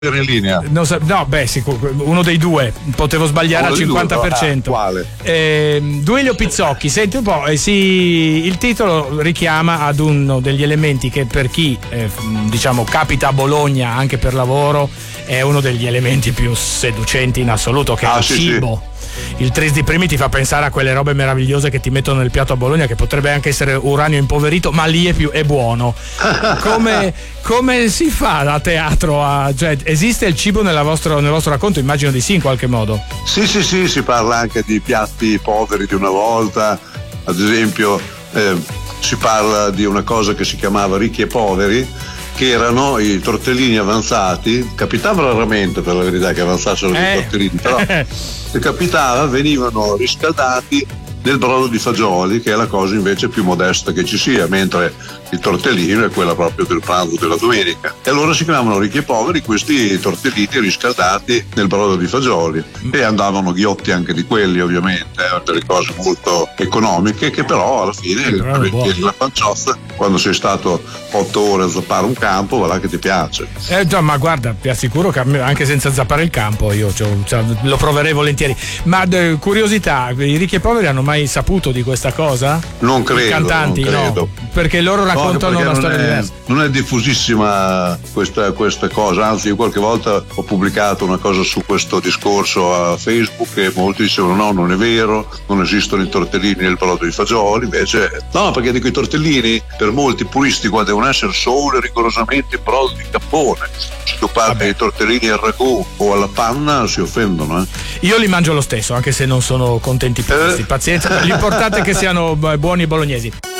in linea. No, uno dei due, potevo sbagliare al 50%. Quale? Duilio Pizzocchi, senti un po', il titolo richiama ad uno degli elementi che per chi diciamo capita a Bologna anche per lavoro è uno degli elementi più seducenti in assoluto, che è il cibo. Sì. Il Tris di Primi ti fa pensare a quelle robe meravigliose che ti mettono nel piatto a Bologna, che potrebbe anche essere uranio impoverito, ma lì è buono. Come si fa a teatro? Cioè, esiste il cibo nel vostro racconto? Immagino di sì, in qualche modo. Sì, si parla anche di piatti poveri di una volta. Ad esempio si parla di una cosa che si chiamava ricchi e poveri, che erano i tortellini avanzati. Capitava raramente, per la verità, che avanzassero i tortellini, però se capitava venivano riscaldati nel brodo di fagioli, che è la cosa invece più modesta che ci sia, mentre il tortellino è quella proprio del pranzo della domenica. E allora si chiamavano ricchi e poveri questi tortellini riscaldati nel brodo di fagioli, e andavano ghiotti anche di quelli, ovviamente, delle cose molto economiche, che però alla fine la panciozza, quando sei stato 8 ore a zappare un campo, va là che ti piace. Già, ma guarda, ti assicuro che anche senza zappare il campo io lo proverei volentieri. Ma curiosità, i ricchi e poveri hanno mai saputo di questa cosa? Non credo. I cantanti, non credo. No, perché loro raccontano una storia diversa. Non è diffusissima questa cosa, anzi io qualche volta ho pubblicato una cosa su questo discorso a Facebook e molti dicevano no, non è vero, non esistono i tortellini nel brodo di fagioli. Invece no, perché dico, i tortellini per molti puristi qua devono essere solo e rigorosamente in brodo di cappone. Se tu parli dei tortellini al ragù o alla panna si offendono. Io li mangio lo stesso, anche se non sono contenti puristi. Pazienza, l'importante è che siano buoni bolognesi.